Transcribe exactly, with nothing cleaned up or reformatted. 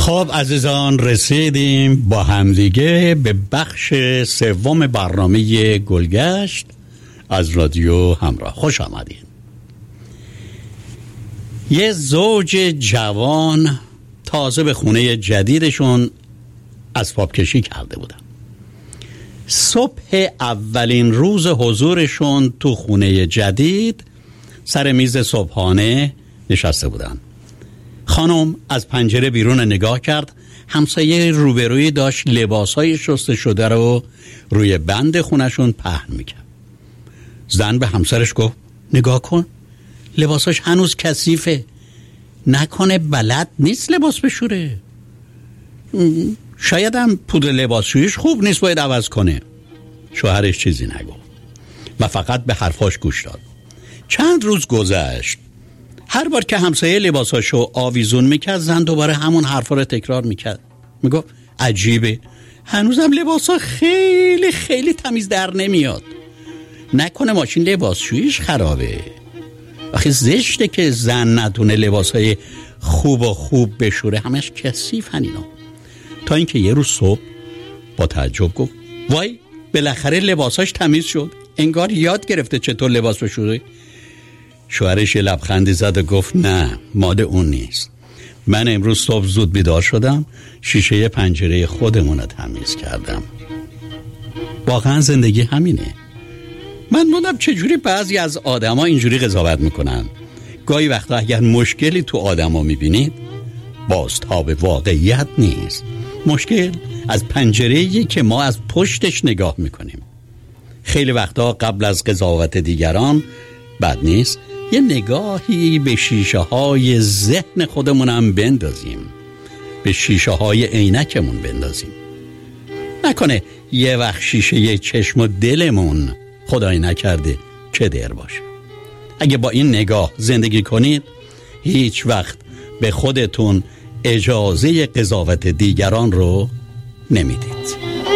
خب عزیزان، رسیدیم با همدیگه به بخش سوم برنامه گلگشت از رادیو همراه. خوش آمدین. یه زوج جوان تازه به خونه جدیدشون اسباب کشی کرده بودن. صبح اولین روز حضورشون تو خونه جدید سر میز صبحانه نشسته بودن. خانم از پنجره بیرون نگاه کرد. همسایه روبروی داشت لباسای شسته شده رو روی بند خونشون پهن میکرد. زن به همسرش گفت نگاه کن، لباساش هنوز کثیفه، نکنه بلد نیست لباس بشوره، شاید هم پودر لباسشویش خوب نیست، باید عوض کنه. شوهرش چیزی نگفت و فقط به حرفاش گوش داد. چند روز گذشت. هر بار که همسایه لباساشو آویزون میکرد، زن دوباره همون حرفا رو تکرار میکرد. میگفت عجیبه، هنوزم لباسا خیلی خیلی تمیز در نمیاد، نکنه ماشین لباسشویش خرابه. آخه زشته که زن ندونه لباسای خوب و خوب بشوره، همش کثیفن اینا. تا اینکه یه روز صبح با تعجب گفت وای، بالاخره لباساش تمیز شد، انگار یاد گرفته چطور لباس بشوره. شوهرش یه لبخندی زد و گفت نه، مال اون نیست. من امروز صبح زود بیدار شدم، شیشه پنجره خودمون رو تمیز کردم. واقعا زندگی همینه. من موندم چجوری بعضی از آدما اینجوری قضاوت میکنن. گاهی وقتا اگر مشکلی تو آدما میبینید، بازتاب واقعیت نیست. مشکل از پنجره‌ای که ما از پشتش نگاه میکنیم. خیلی وقتا قبل از قضاوت دیگران بد نیست یه نگاهی به شیشه های ذهن خودمونم بندازیم، به شیشه های عینکمون بندازیم. نکنه یه وقت شیشه یه چشم و دلمون خدای نکرده چه در باشه. اگه با این نگاه زندگی کنید، هیچ وقت به خودتون اجازه قضاوت دیگران رو نمیدید.